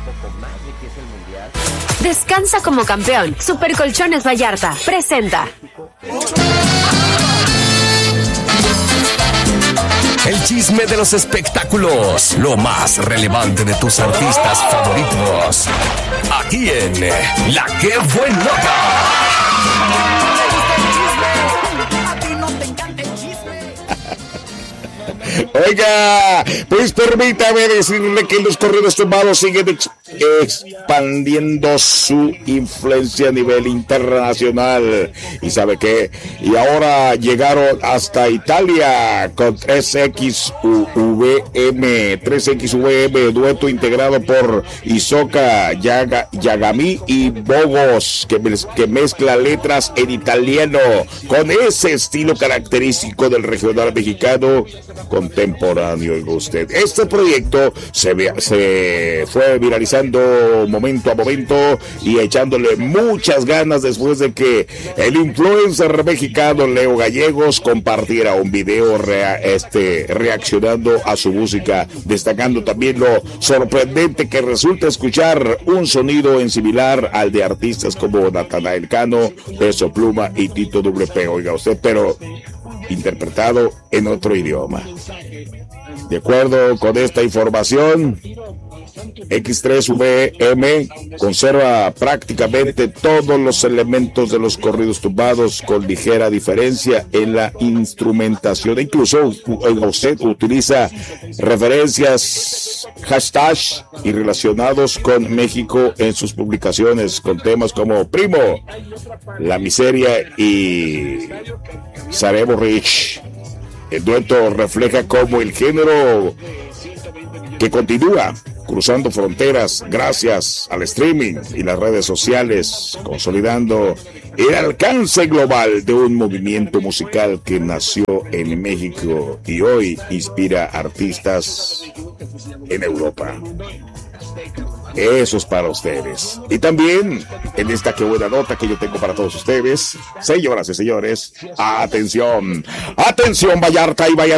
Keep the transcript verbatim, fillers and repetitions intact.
Descansa como campeón. Supercolchones Vallarta presenta el chisme de los espectáculos, lo más relevante de tus artistas favoritos, aquí en La Que Fue Nota. Oiga, pues permítame decirle que los corridos tumbados siguen ex- expandiendo su influencia a nivel internacional. ¿Y sabe qué? Y ahora llegaron hasta Italia con tres equis V M. tres equis V M, dueto integrado por Isoka Yaga, Yagami y Bogos, que, mez, que mezcla letras en italiano con ese estilo característico del regional mexicano contemporáneo. Oiga usted, este proyecto se, ve, se fue viralizando momento a momento y echándole muchas ganas después de que el influencer mexicano Leo Gallegos compartiera un video rea, este, reaccionando a su música, destacando también lo sorprendente que resulta escuchar un sonido en similar al de artistas como Natanael Cano, Peso Pluma y Tito W P. Oiga usted, pero interpretado en otro idioma. De acuerdo con esta información, equis tres V M conserva prácticamente todos los elementos de los corridos tumbados, con ligera diferencia en la instrumentación. Incluso usted utiliza referencias, hashtags y relacionados con México en sus publicaciones, con temas como Primo, La Miseria y Saremo Rich. El dueto refleja cómo el género que continúa cruzando fronteras gracias al streaming y las redes sociales, consolidando el alcance global de un movimiento musical que nació en México y hoy inspira artistas en Europa. Eso es para ustedes. Y también en esta que buena nota que yo tengo para todos ustedes, señoras y señores, atención, atención Vallarta y Vallarta.